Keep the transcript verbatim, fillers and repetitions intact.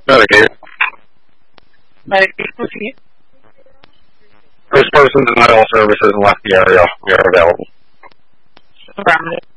Medicaid. Medicaid, okay. First person denial services and left the area. We are available. Affirmative.